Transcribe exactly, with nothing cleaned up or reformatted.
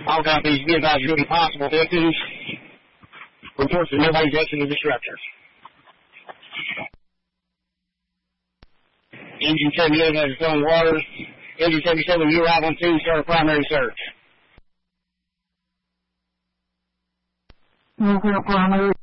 All copies, be advised, should be possible victims. Reports that nobody's exited the structure. Engine seventy-eight has its own water. Engine seventy-seven, you arrive on scene, start a primary search. Okay, primary.